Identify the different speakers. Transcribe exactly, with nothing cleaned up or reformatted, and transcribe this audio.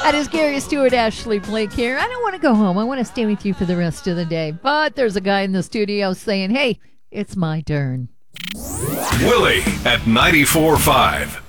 Speaker 1: That is Gary Stewart, Ashley Blake here. I don't want to go home. I want to stay with you for the rest of the day. But there's a guy in the studio saying, hey, it's my turn.
Speaker 2: Willie at ninety-four point five.